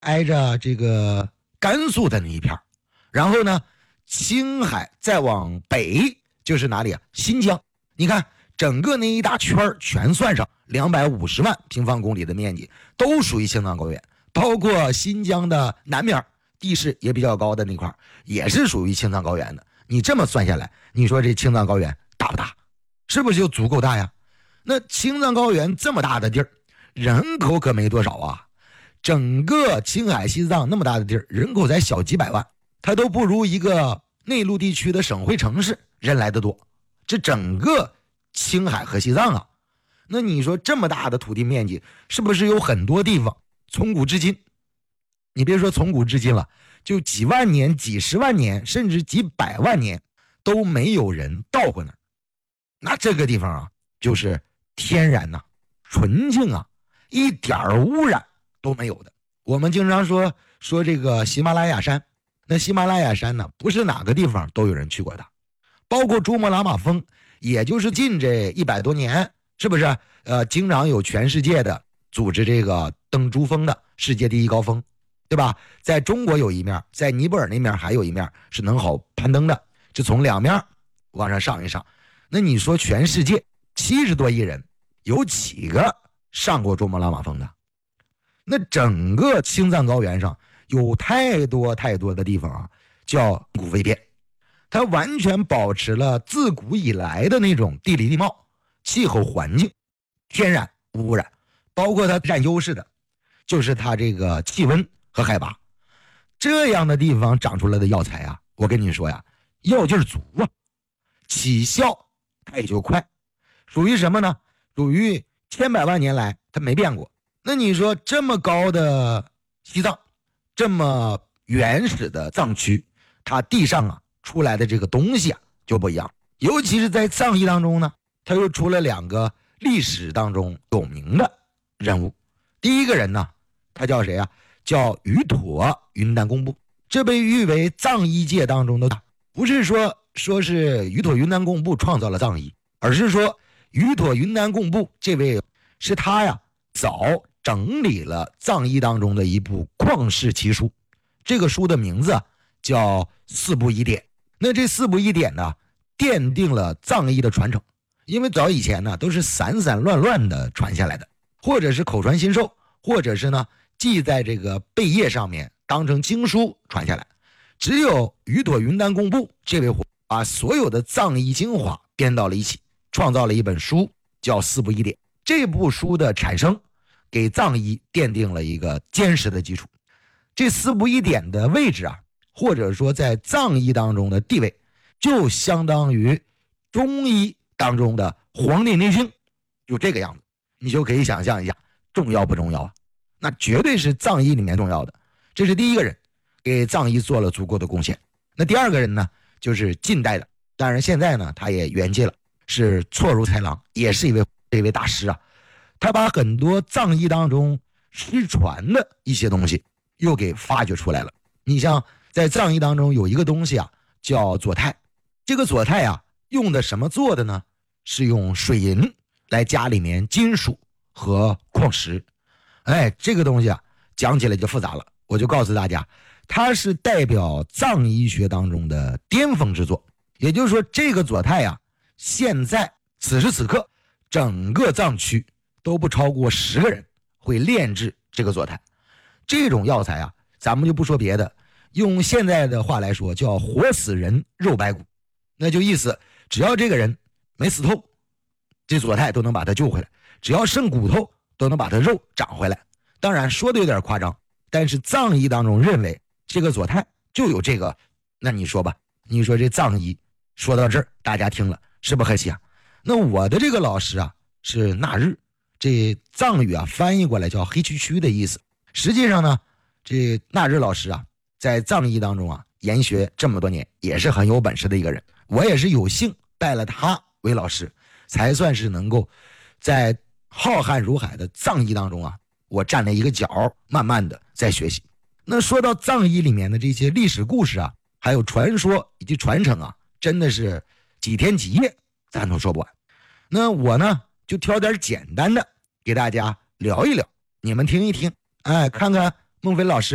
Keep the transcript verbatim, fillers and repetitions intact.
挨着这个甘肃的那一片，然后呢青海再往北就是哪里啊？新疆。你看整个那一大圈全算上两百五十万平方公里的面积都属于青藏高原，包括新疆的南面地势也比较高的那块也是属于青藏高原的。你这么算下来，你说这青藏高原大不大？是不是就足够大呀？那青藏高原这么大的地儿，人口可没多少啊。整个青海西藏那么大的地儿，人口才小几百万，它都不如一个内陆地区的省会城市人来的多。这整个青海和西藏啊，那你说这么大的土地面积，是不是有很多地方从古至今，你别说从古至今了，就几万年几十万年甚至几百万年都没有人到过那儿。那这个地方啊就是天然呐、啊、纯净啊，一点污染都没有的。我们经常说说这个喜马拉雅山，那喜马拉雅山呢不是哪个地方都有人去过的，包括珠穆朗玛峰，也就是近这一百多年，是不是呃经常有全世界的组织这个登珠峰的世界第一高峰，对吧？在中国有一面，在尼泊尔那面还有一面是能好攀登的，就从两面往上上一上。那你说全世界七十多亿人，有几个上过珠穆朗玛峰的？那整个青藏高原上有太多太多的地方啊，叫古未变，它完全保持了自古以来的那种地理地貌、气候环境，天然无污染。包括它占优势的就是它这个气温和海拔。这样的地方长出来的药材啊，我跟你说呀，药劲儿足啊，起效它也就快。属于什么呢？属于千百万年来它没变过。那你说这么高的西藏，这么原始的藏区，它地上啊出来的这个东西啊就不一样。尤其是在藏医当中呢，它又出了两个历史当中有名的人物。第一个人呢，他叫谁啊？叫瑜妥云丹贡布。这被誉为藏医界当中的，不是说说是瑜妥云丹贡布创造了藏医，而是说瑜妥云丹贡布这位是他呀早整理了藏医当中的一部旷世奇书。这个书的名字啊叫四部医典。那这四部医典呢，奠定了藏医的传承。因为早以前呢都是散散乱乱的传下来的，或者是口传心授，或者是呢记在这个贝叶上面当成经书传下来。只有瑜妥云丹贡布这位把所有的藏医精华编到了一起，创造了一本书叫四部医典。这部书的产生给藏医奠定了一个坚实的基础。这四部医典的位置啊，或者说在藏医当中的地位，就相当于中医当中的《黄帝内经》，就这个样子。你就可以想象一下重要不重要啊？那绝对是藏医里面重要的。这是第一个人给藏医做了足够的贡献。那第二个人呢，就是近代的，当然现在呢他也圆寂了，是错如豺狼，也是一位一位大师啊。他把很多藏医当中失传的一些东西又给发掘出来了。你像在藏医当中有一个东西啊叫左肽，这个左肽啊用的什么做的呢？是用水银来加里面金属和矿石。哎，这个东西啊讲起来就复杂了，我就告诉大家，它是代表藏医学当中的巅峰之作。也就是说这个左肽啊，现在此时此刻整个藏区都不超过十个人会炼制这个左肽。这种药材啊，咱们就不说别的，用现在的话来说叫活死人肉白骨。那就意思只要这个人没死透，这左肽都能把他救回来，只要剩骨头都能把他肉长回来。当然说的有点夸张，但是藏医当中认为这个左肽就有这个。那你说吧，你说这藏医说到这儿大家听了是不是很喜啊？那我的这个老师啊是纳日，这藏语啊翻译过来叫黑黢黢的意思。实际上呢，这纳日老师啊在藏医当中啊研学这么多年，也是很有本事的一个人。我也是有幸拜了他为老师，才算是能够在浩瀚如海的藏医当中啊，我站了一个角，慢慢的在学习。那说到藏医里面的这些历史故事啊，还有传说以及传承啊，真的是几天几夜咱都说不完。那我呢就挑点简单的给大家聊一聊，你们听一听，哎，看看孟非老师